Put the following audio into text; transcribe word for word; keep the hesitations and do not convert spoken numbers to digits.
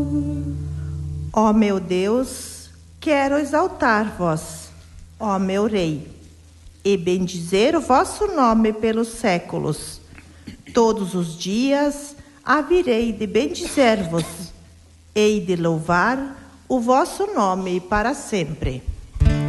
Ó meu Deus, quero exaltar-vos, ó meu Rei, e bendizer o vosso nome pelos séculos. Todos os dias haverei de bendizer-vos, hei de louvar o vosso nome para sempre.